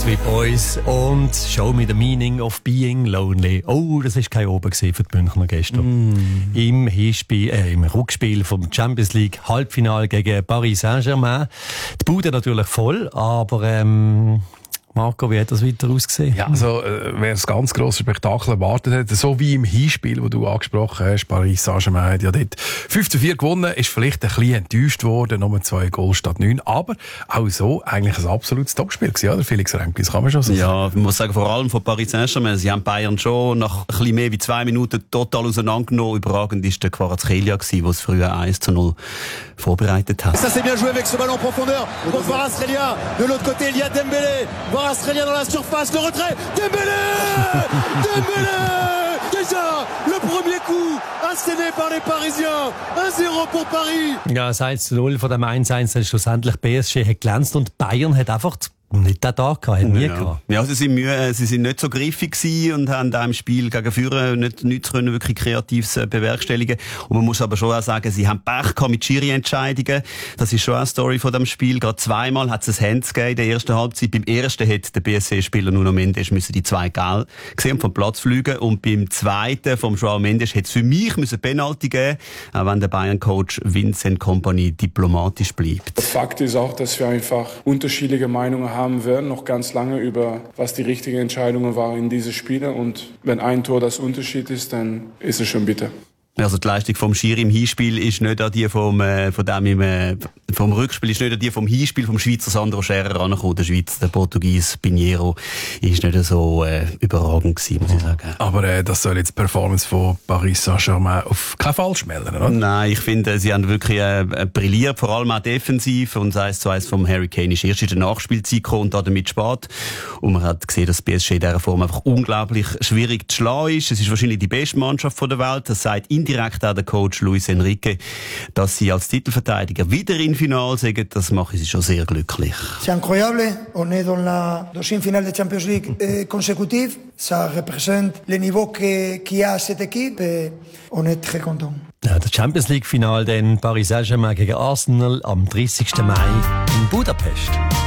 Backstreet Boys und Show Me the Meaning of Being Lonely. Oh, das war kein Oben für die Münchner gestern. Im Rückspiel vom Champions League Halbfinale gegen Paris Saint-Germain. Die Bude natürlich voll, aber Marco, wie hat das weiter ausgesehen? Ja, also, wer das ganz grosse Spektakel erwartet hat, so wie im Hinspiel, das du angesprochen hast, Paris Saint-Germain hat ja dort 5:4 gewonnen, ist vielleicht ein bisschen enttäuscht worden, nur 2 Goal statt 9, aber auch so eigentlich ein absolutes Topspiel gewesen, oder? Felix Remkis, kann man schon so sagen. Ja, ich muss sagen, vor allem von Paris Saint-Germain, sie haben Bayern schon nach ein bisschen mehr wie 2 Minuten total auseinandergenommen. Überragend ist der Kvaratskhelia gewesen, der es früher 1:0 vorbereitet hat. Ça c'est bien joué avec ce ballon en profondeur pour Kvaratskhelia. De l'autre côté, il y a Dembélé. Kvaratskhelia dans la surface, le retrait. Dembélé! Dembélé! Déjà, le premier coup asséné par les Parisiens. 1-0 pour Paris. Ja, das 1:0 von dem 1:1 schlussendlich PSG hat glänzt und Bayern hat einfach nicht den Tag gehabt, hat nie gehabt. Ja, sie sind nicht so griffig gewesen und haben da im Spiel gegen Führer nichts können wirklich Kreatives bewerkstelligen. Und man muss aber schon auch sagen, sie haben Pech gehabt mit Schiri-Entscheidungen. Das ist schon eine Story von dem Spiel. Gerade zweimal hat es ein Hands gegeben in der ersten Halbzeit. Beim ersten hat der BSC-Spieler Nuno Mendes müssen die 2 Gel gesehen und vom Platz fliegen. Und beim zweiten vom João Mendes hat es für mich müssen Penalty geben, auch wenn der Bayern-Coach Vincent Kompany diplomatisch bleibt. Fakt ist auch, dass wir einfach unterschiedliche Meinungen haben werden, noch ganz lange über was die richtigen Entscheidungen waren in diese Spiele. Und wenn ein Tor das Unterschied ist, dann ist es schon bitter. Also die Leistung vom Schiri im Hinspiel ist nicht an die vom Rückspiel ist nicht an die vom Hinspiel vom Schweizer Sandro Scherer angekommen. Der Portugies Pinheiro ist nicht so überragend gewesen, muss ich sagen. Aber das soll jetzt die Performance von Paris Saint-Germain auf keinen Fall schmälern, oder? Nein, ich finde, sie haben wirklich brilliert, vor allem auch defensiv. Und das 1:1 vom Harry Kane ist erst in der Nachspielzeit gekommen und damit spät. Und man hat gesehen, dass PSG in dieser Form einfach unglaublich schwierig zu schlagen ist. Es ist wahrscheinlich die beste Mannschaft der Welt. Das sagt indirekt auch der Coach Luis Enrique, dass sie als Titelverteidiger wieder in Finale sagen, das mache sie schon sehr glücklich. C'est incroyable, on est dans la deuxième finale de Champions League consécutive, ça représente le niveau qu'il y a à cette équipe et on est très content. Ja, das Champions League Final dann Paris Saint-Germain gegen Arsenal am 30. Mai in Budapest.